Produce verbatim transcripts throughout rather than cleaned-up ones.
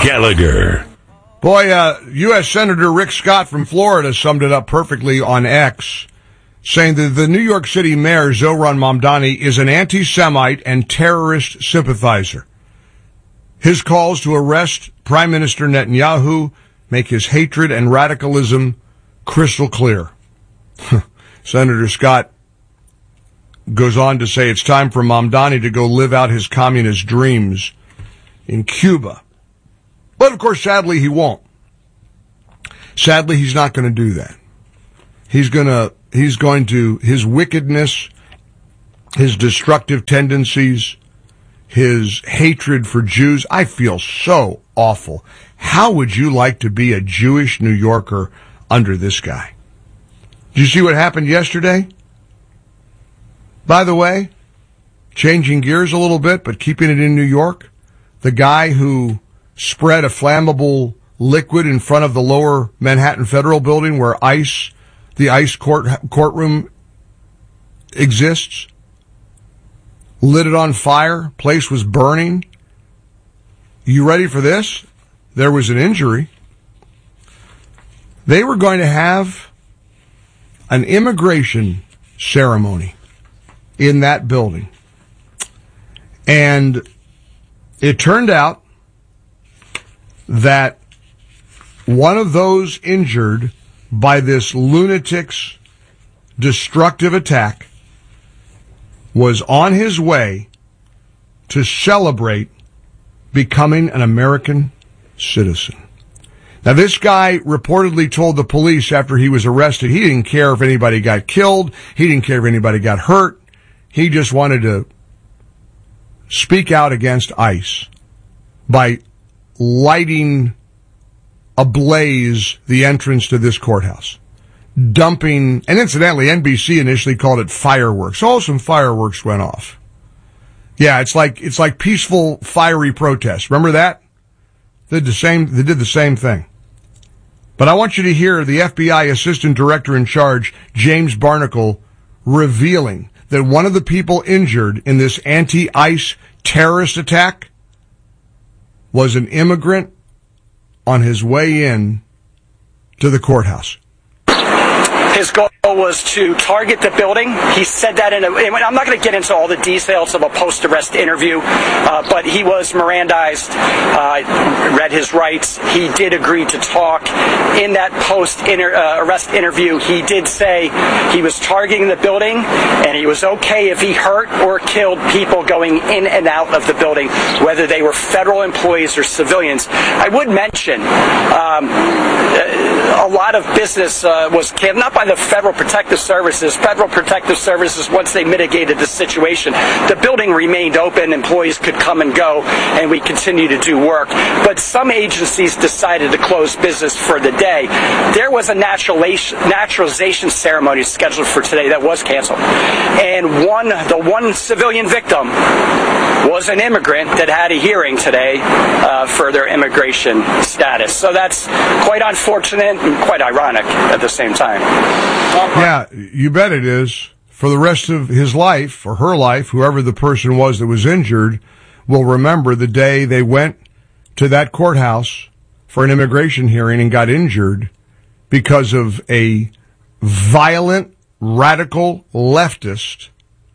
Gallagher. Boy, uh, U S Senator Rick Scott from Florida summed it up perfectly on X, saying that the New York City mayor, Zohran Mamdani, is an anti-Semite and terrorist sympathizer. His calls to arrest Prime Minister Netanyahu make his hatred and radicalism crystal clear. Senator Scott goes on to say it's time for Mamdani to go live out his communist dreams in Cuba. But, of course, sadly, he won't. Sadly, he's not going to do that. He's going to, he's going to, his wickedness, his destructive tendencies, his hatred for Jews. I feel so awful. How would you like to be a Jewish New Yorker under this guy? Did you see what happened yesterday? By the way, changing gears a little bit, but keeping it in New York, the guy who spread a flammable liquid in front of the lower Manhattan Federal Building where ICE, the ICE court, courtroom exists, lit it on fire, place was burning. You ready for this? There was an injury. They were going to have an immigration ceremony in that building. And it turned out that one of those injured by this lunatic's destructive attack was on his way to celebrate becoming an American citizen. Now, this guy reportedly told the police after he was arrested he didn't care if anybody got killed, he didn't care if anybody got hurt, he just wanted to speak out against ICE by lighting ablaze the entrance to this courthouse, dumping, and incidentally, N B C initially called it fireworks. Oh, some fireworks went off. Yeah, it's like it's like peaceful, fiery protest. Remember that? They did the same. They did the same thing. But I want you to hear the F B I Assistant Director in Charge, James Barnacle, revealing that one of the people injured in this anti-ICE terrorist attack was an immigrant on his way in to the courthouse. His goal was to target the building. He said that in a, I'm not going to get into all the details of a post-arrest interview, uh, but he was Mirandized, uh, read his rights. He did agree to talk. In that post-arrest uh, interview, he did say he was targeting the building, and he was okay if he hurt or killed people going in and out of the building, whether they were federal employees or civilians. I would mention um, a lot of business uh, was canned, not by the Federal Protective Services. Federal Protective Services, once they mitigated the situation, the building remained open, employees could come and go, and we continue to do work. But some agencies decided to close business for the day. There was a naturalization ceremony scheduled for today that was canceled. And one, the one civilian victim was an immigrant that had a hearing today uh, for their immigration status. So that's quite unfortunate and quite ironic at the same time. Yeah, you bet it is. For the rest of his life, or her life, whoever the person was that was injured will remember the day they went to that courthouse for an immigration hearing and got injured because of a violent, radical leftist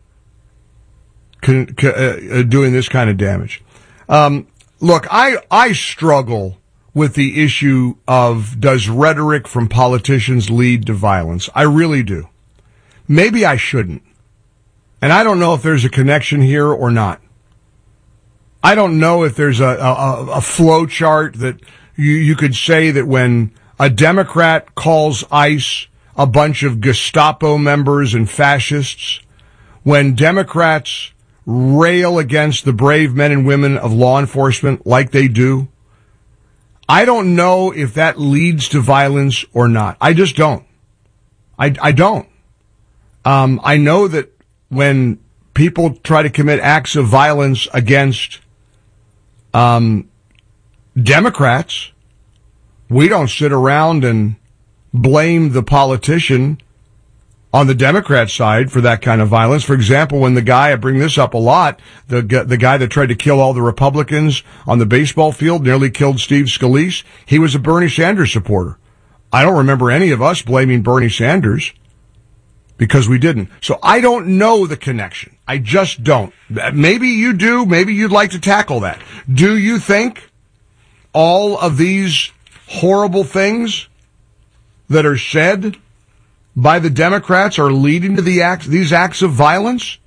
con- con- uh, doing this kind of damage. Um, look, I, I struggle with the issue of does rhetoric from politicians lead to violence? I really do. Maybe I shouldn't. And I don't know if there's a connection here or not. I don't know if there's a, a, a flow chart that you, you could say that when a Democrat calls ICE a bunch of Gestapo members and fascists, when Democrats rail against the brave men and women of law enforcement like they do, I don't know if that leads to violence or not. I just don't. I, I don't. Um, I know that when people try to commit acts of violence against um, Democrats, we don't sit around and blame the politician on the Democrat side for that kind of violence. For example, when the guy, I bring this up a lot, the the guy that tried to kill all the Republicans on the baseball field, nearly killed Steve Scalise, he was a Bernie Sanders supporter. I don't remember any of us blaming Bernie Sanders because we didn't. So I don't know the connection. I just don't. Maybe you do. Maybe you'd like to tackle that. Do you think all of these horrible things that are said by the Democrats are leading to the acts, these acts of violence?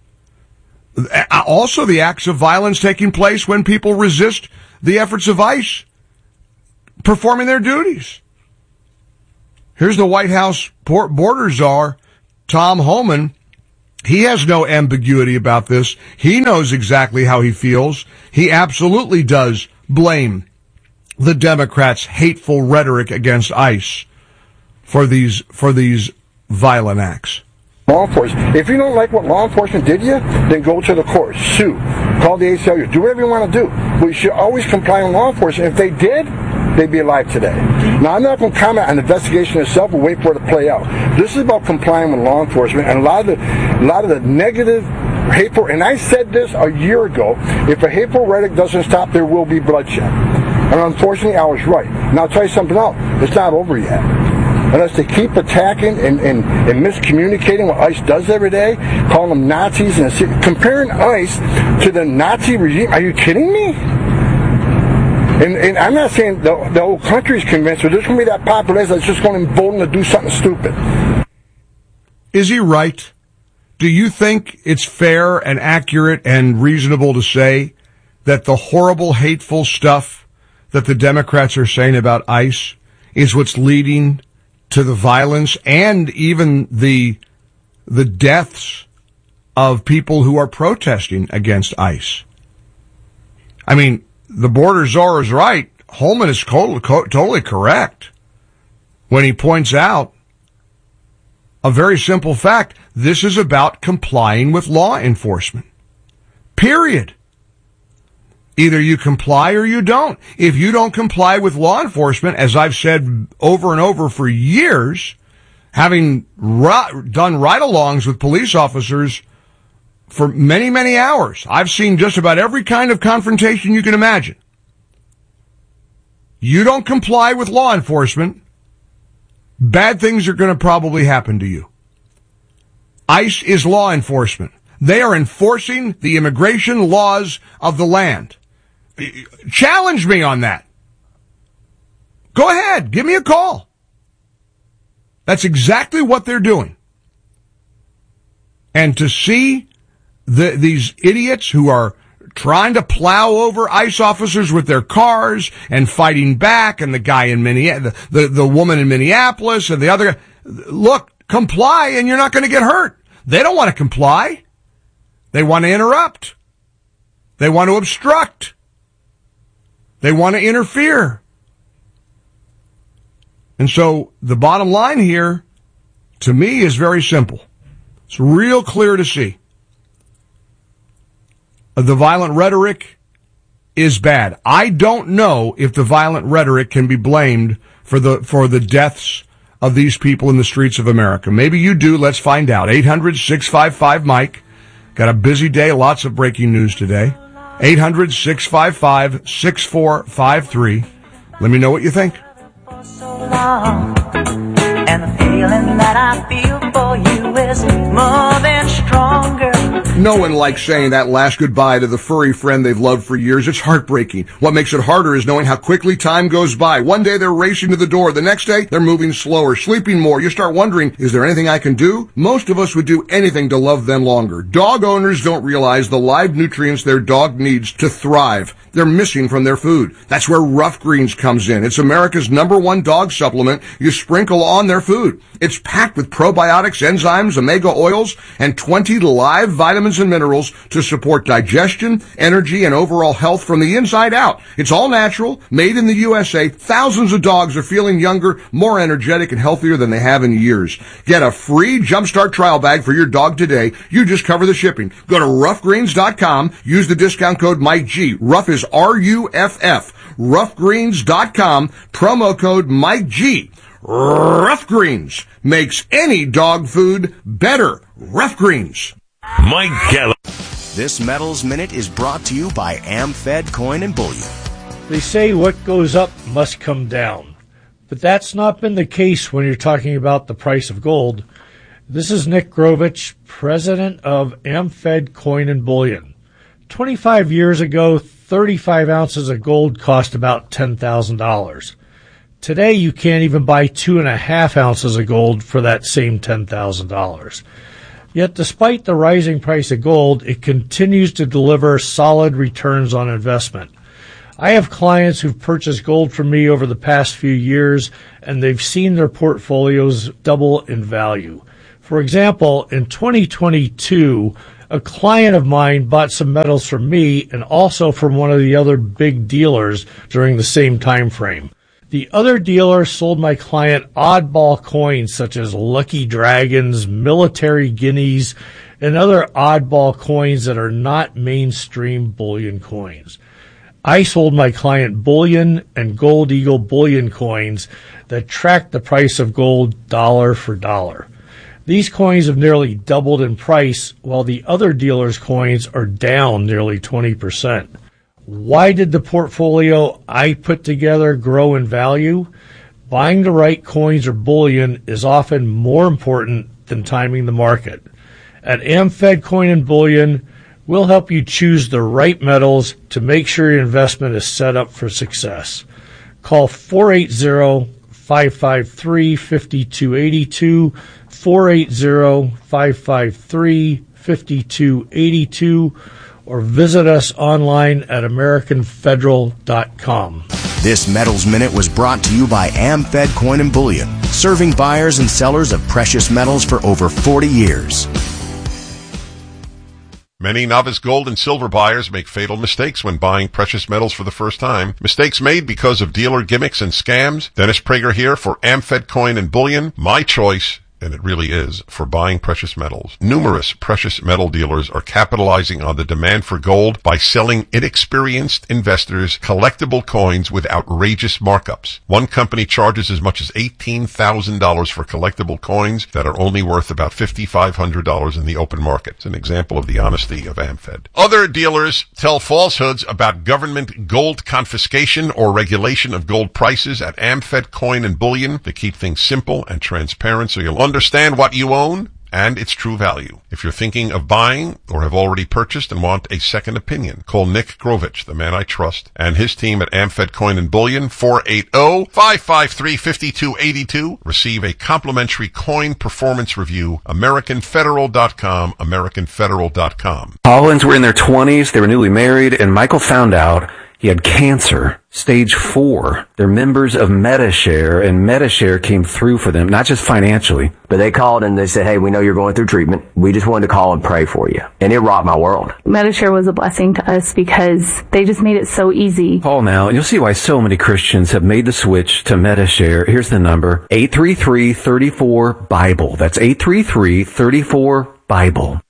Also, the acts of violence taking place when people resist the efforts of ICE performing their duties. Here's the White House border czar, Tom Homan. He has no ambiguity about this. He knows exactly how he feels. He absolutely does blame the Democrats' hateful rhetoric against ICE for these for these violent acts. Law enforcement. If you don't like what law enforcement did to you, then go to the court, sue, call the A C L U, do whatever you want to do. But you should always comply with law enforcement. If they did, they'd be alive today. Now, I'm not going to comment on the investigation itself, but wait for it to play out. This is about complying with law enforcement, and a lot of the, a lot of the negative, hateful, and I said this a year ago, if a hateful rhetoric doesn't stop, there will be bloodshed. And unfortunately, I was right. Now, I'll tell you something else. It's not over yet. Unless they keep attacking and, and, and miscommunicating what ICE does every day, calling them Nazis, and comparing ICE to the Nazi regime. Are you kidding me? And, and I'm not saying the, the whole country's convinced, but there's going to be that population that's just going to embolden to do something stupid. Is he right? Do you think it's fair and accurate and reasonable to say that the horrible, hateful stuff that the Democrats are saying about ICE is what's leading to the violence and even the the deaths of people who are protesting against ICE? I mean, the border czar is right. Holman is totally, totally correct when he points out a very simple fact. This is about complying with law enforcement. Period. Either you comply or you don't. If you don't comply with law enforcement, as I've said over and over for years, having ri- done ride-alongs with police officers for many, many hours, I've seen just about every kind of confrontation you can imagine. You don't comply with law enforcement, bad things are going to probably happen to you. ICE is law enforcement. They are enforcing the immigration laws of the land. Challenge me on that. Go ahead. Give me a call. That's exactly what they're doing. And to see the, these idiots who are trying to plow over ICE officers with their cars and fighting back, and the guy in Minneapolis, the, the, the woman in Minneapolis, and the other guy, look, comply and you're not going to get hurt. They don't want to comply. They want to interrupt. They want to obstruct. They want to interfere. And so the bottom line here, to me, is very simple. It's real clear to see. The violent rhetoric is bad. I don't know if the violent rhetoric can be blamed for the for the deaths of these people in the streets of America. Maybe you do. Let's find out. eight hundred, six five five, Mike. Got a busy day. Lots of breaking news today. eight hundred, six five five, six four five three. Let me know what you think. For so long, and the feeling that I feel for you is more than stronger. No one likes saying that last goodbye to the furry friend they've loved for years. It's heartbreaking. What makes it harder is knowing how quickly time goes by. One day they're racing to the door. The next day they're moving slower, sleeping more. You start wondering, is there anything I can do? Most of us would do anything to love them longer. Dog owners don't realize the live nutrients their dog needs to thrive. They're missing from their food. That's where Rough Greens comes in. It's America's number one dog supplement you sprinkle on their food. It's packed with probiotics, enzymes, omega oils, and twenty live vitamins and minerals to support digestion, energy, and overall health from the inside out. It's all natural, made in the U S A. Thousands of dogs are feeling younger, more energetic, and healthier than they have in years. Get a free Jumpstart trial bag for your dog today. You just cover the shipping. Go to rough greens dot com. Use the discount code Mike G. Rough is R U F F. rough greens dot com. Promo code Mike G. Rough Greens makes any dog food better. Rough Greens. Mike Gallo. This Metals Minute is brought to you by AmFed Coin and Bullion. They say what goes up must come down, but that's not been the case when you're talking about the price of gold. This is Nick Grovich, president of AmFed Coin and Bullion. twenty-five years ago, thirty-five ounces of gold cost about ten thousand dollars. Today, you can't even buy two and a half ounces of gold for that same ten thousand dollars. Yet, despite the rising price of gold, it continues to deliver solid returns on investment. I have clients who've purchased gold from me over the past few years, and they've seen their portfolios double in value. For example, in twenty twenty-two, a client of mine bought some metals from me and also from one of the other big dealers during the same time frame. The other dealer sold my client oddball coins such as Lucky Dragons, Military Guineas, and other oddball coins that are not mainstream bullion coins. I sold my client bullion and Gold Eagle bullion coins that track the price of gold dollar for dollar. These coins have nearly doubled in price, while the other dealer's coins are down nearly twenty percent. Why did the portfolio I put together grow in value? Buying the right coins or bullion is often more important than timing the market. At AmFed Coin and Bullion, we'll help you choose the right metals to make sure your investment is set up for success. Call four eight zero, five five three, five two eight two, four eight zero, five five three, five two eight two, or visit us online at American Federal dot com. This Metals Minute was brought to you by AmFed Coin and Bullion, serving buyers and sellers of precious metals for over forty years. Many novice gold and silver buyers make fatal mistakes when buying precious metals for the first time. Mistakes made because of dealer gimmicks and scams. Dennis Prager here for AmFed Coin and Bullion. My choice, and it really is, for buying precious metals. Numerous precious metal dealers are capitalizing on the demand for gold by selling inexperienced investors collectible coins with outrageous markups. One company charges as much as eighteen thousand dollars for collectible coins that are only worth about five thousand five hundred dollars in the open market. It's an example of the honesty of AmFed. Other dealers tell falsehoods about government gold confiscation or regulation of gold prices at AmFed Coin and Bullion. They keep things simple and transparent so you'll understand what you own and its true value. If you're thinking of buying or have already purchased and want a second opinion, call Nick Grovich, the man I trust, and his team at AmFed Coin and Bullion, four eight zero, five five three, five two eight two. Receive a complimentary coin performance review. American Federal dot com, American Federal dot com. Hollins were in their twenties. They were newly married, and Michael found out he had cancer, stage four. They're members of Medi-Share, and Medi-Share came through for them, not just financially. But they called and they said, hey, we know you're going through treatment. We just wanted to call and pray for you. And it rocked my world. Medi-Share was a blessing to us because they just made it so easy. Call now, and you'll see why so many Christians have made the switch to Medi-Share. Here's the number, eight three three, three four, BIBLE. That's eight three three, three four, BIBLE.